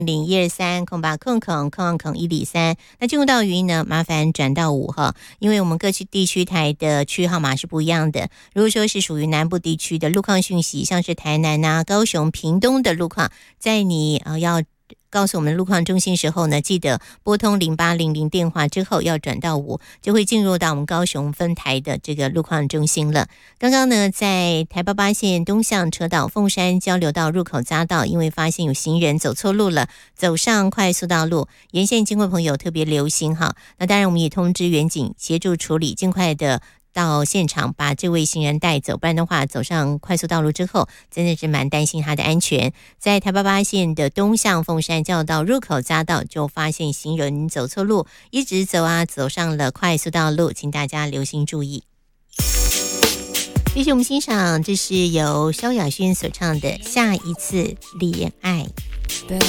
0123-0800-103。那进入到语音呢，麻烦转到5哈，因为我们各区地区台的区域号码是不一样的。如果说是属于南部地区的路况讯息，像是台南啊、高雄、屏东的路况，在你要告诉我们路况中心时候呢，记得拨通0800电话之后要转到5，就会进入到我们高雄分台的这个路况中心了。刚刚呢，在台88线东向车道凤山交流道入口匝道，因为发现有行人走错路了，走上快速道路，沿线经过朋友特别留心哈。那当然我们也通知远警协助处理，尽快的到现场把这位行人带走，不然的话走上快速道路之后真的是蛮担心他的安全。在台88线的东向凤山交流道入口匝道就发现行人走错路，一直走上了快速道路，请大家留心注意。继续我们欣赏，这是由萧亚轩所唱的《下一次恋爱》。